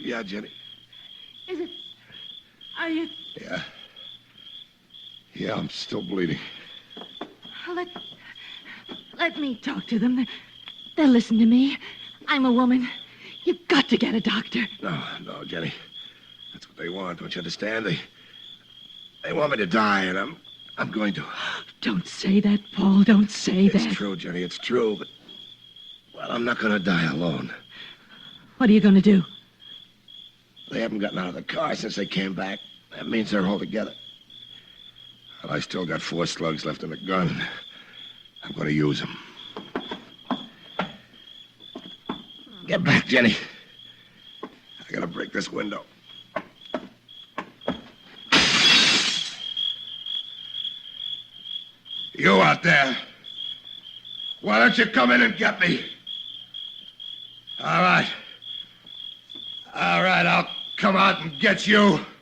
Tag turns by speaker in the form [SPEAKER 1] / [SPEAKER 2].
[SPEAKER 1] Yeah, Jenny.
[SPEAKER 2] Is it... Are you...
[SPEAKER 1] Yeah. Yeah, I'm still bleeding.
[SPEAKER 2] Let me talk to them. They'll listen to me. I'm a woman. You've got to get a doctor.
[SPEAKER 1] No, Jenny. That's what they want, don't you understand? They want me to die, and I'm going to.
[SPEAKER 2] Don't say that, Paul. Don't say that.
[SPEAKER 1] It's true, Jenny, it's true, but... Well, I'm not going to die alone.
[SPEAKER 2] What are you going to do?
[SPEAKER 1] They haven't gotten out of the car since they came back. That means they're all together. Well, I still got 4 slugs left in the gun. I'm going to use them. Get back, Jenny. I got to break this window. You out there. Why don't you come in and get me? All right. All right, I'll come out and get you.